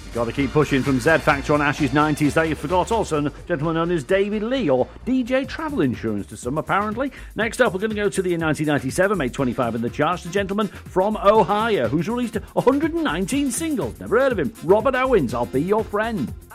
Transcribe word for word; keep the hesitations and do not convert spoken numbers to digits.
Gotta keep pushing from Z Factor on Ash's nineties. They forgot also a gentleman known as David Lee, or D J Travel Insurance to some, apparently. Next up, we're going to go to the year nineteen ninety-seven, made twenty-five in the charts. The gentleman from Ohio, who's released one hundred nineteen singles. Never heard of him. Robert Owens, I'll Be Your Friend.